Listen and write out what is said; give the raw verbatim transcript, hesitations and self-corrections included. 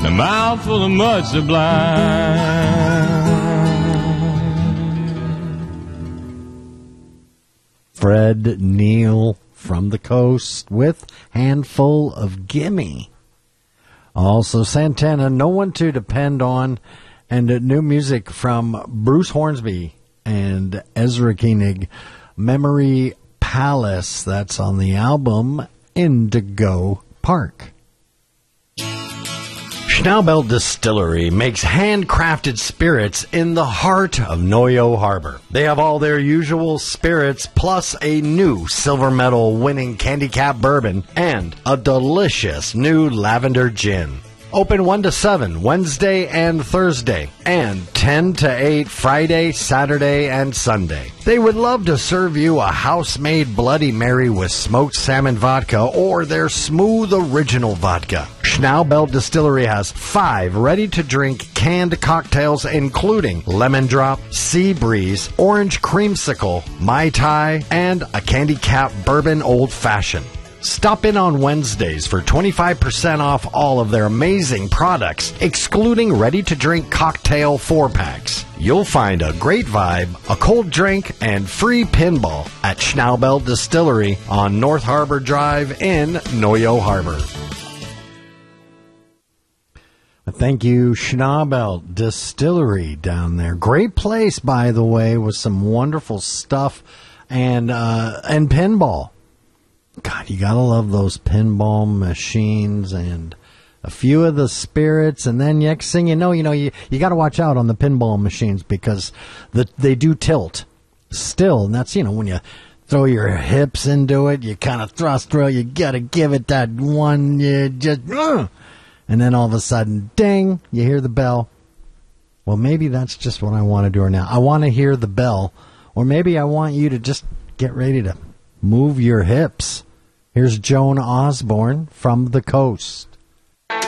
a mouthful of mud sublime. Fred Neil from the Coast with Handful of Gimme. Also Santana, No One to Depend On, and uh, new music from Bruce Hornsby and Ezra Koenig, Memory Palace. That's on the album Indigo Park. Schnaubelt Distillery makes handcrafted spirits in the heart of Noyo Harbor. They have all their usual spirits plus a new silver medal winning Candy Cap bourbon and a delicious new lavender gin. Open one to seven Wednesday and Thursday, and ten to eight Friday, Saturday, and Sunday. They would love to serve you a house-made Bloody Mary with smoked salmon vodka or their smooth original vodka. Schnaubelt Distillery has five ready-to-drink canned cocktails including Lemon Drop, Sea Breeze, Orange Creamsicle, Mai Tai, and a Candy Cap Bourbon Old Fashioned. Stop in on Wednesdays for twenty-five percent off all of their amazing products, excluding ready-to-drink cocktail four-packs. You'll find a great vibe, a cold drink, and free pinball at Schnaubelt Distillery on North Harbor Drive in Noyo Harbor. Thank you, Schnaubelt Distillery down there. Great place, by the way, with some wonderful stuff and uh, and pinball. God, you gotta love those pinball machines and a few of the spirits, and then next thing you know, you know, you, you gotta watch out on the pinball machines because the, they do tilt still, and that's, you know, when you throw your hips into it, you kind of thrust through, you gotta give it that one, you just, uh, and then all of a sudden, ding, you hear the bell. Well, maybe that's just what I want to do now. I want to hear the bell, or maybe I want you to just get ready to move your hips. Here's Joan Osborne from the Coast.